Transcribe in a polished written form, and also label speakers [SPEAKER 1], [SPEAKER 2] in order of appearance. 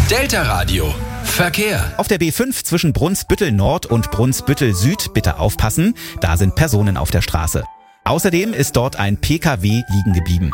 [SPEAKER 1] Delta Radio. Verkehr.
[SPEAKER 2] Auf der B5 zwischen Brunsbüttel Nord und Brunsbüttel Süd bitte aufpassen, da sind Personen auf der Straße. Außerdem ist dort ein PKW liegen geblieben.